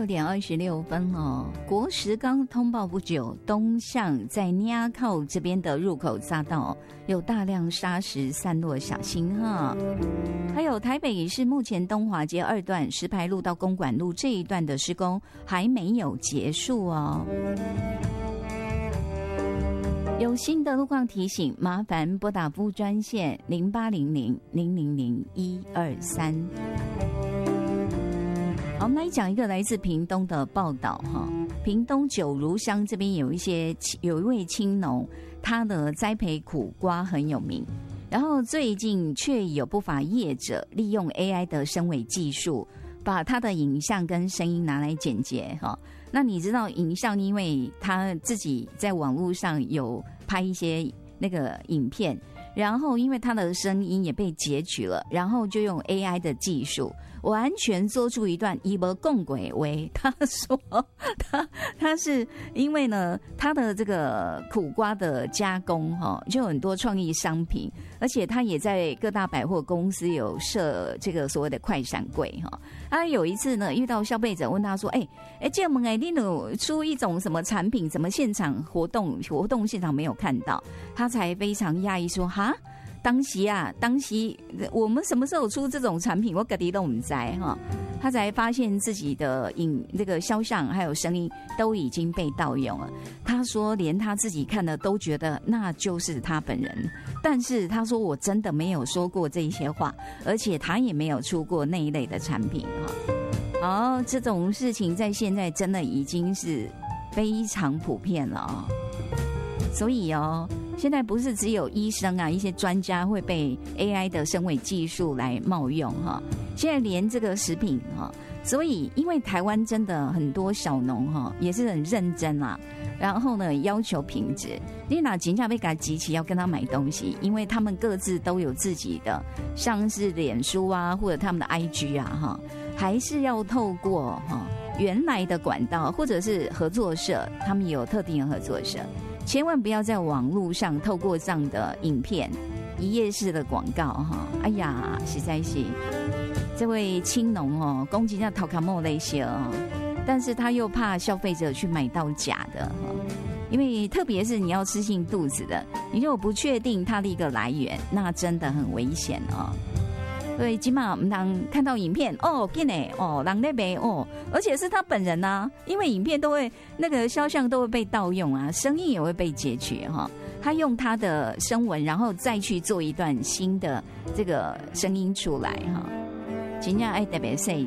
6点26分哦。国时刚通报不久，东向在尼亚靠这边的入口匝道有大量砂石散落，小心哈。还有台北市目前东华街2段石牌路到公馆路这一段的施工还没有结束哦。有新的路况提醒，麻烦拨打服务专线0800-000-123。好，我们来讲一个来自屏东的报道哈。屏东九如乡这边有一位青农，他的栽培苦瓜很有名，然后最近却有不法业者利用 AI 的声伪技术，把他的影像跟声音拿来剪辑哈。那你知道影像，因为他自己在网络上有拍一些那个影片，然后因为他的声音也被截取了，然后就用 AI 的技术完全做出一段以不共轨为他说他是因为呢他的这个苦瓜的加工就很多创意商品，而且他也在各大百货公司有设这个所谓的快闪柜他有一次呢遇到消费者问他说这我们你有出一种什么产品，怎么现场活动现场没有看到，他才非常讶异说哈，当时我们什么时候出这种产品，我自己都不知道他才发现自己的这个肖像还有声音都已经被盗用了。他说连他自己看了都觉得那就是他本人，但是他说我真的没有说过这些话，而且他也没有出过那一类的产品好，这种事情在现在真的已经是非常普遍了所以现在不是只有医生啊，一些专家会被 AI 的声伪技术来冒用现在连这个食品所以因为台湾真的很多小农也是很认真啊，然后呢要求品质，你哪真正被他集齐要跟他买东西，因为他们各自都有自己的像是脸书啊或者他们的 IG 啊还是要透过原来的管道或者是合作社，他们有特定的合作社，千万不要在网络上透过这样的影片一页式的广告哎呀实在是这位青农攻击叫陶卡莫类型但是他又怕消费者去买到假的因为特别是你要吃进肚子的，你如果不确定它的一个来源，那真的很危险所以起码我们当看到影片真的人在卖而且是他本人啊，因为影片都会那个肖像都会被盗用啊，声音也会被截取他用他的声纹然后再去做一段新的这个声音出来真的要特别小